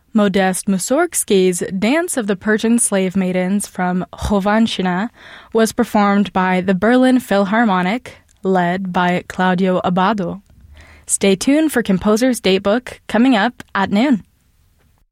Modest Mussorgsky's Dance of the Persian Slave Maidens from Chovanshina was performed by the Berlin Philharmonic, led by Claudio Abbado. Stay tuned for Composer's Datebook coming up at noon.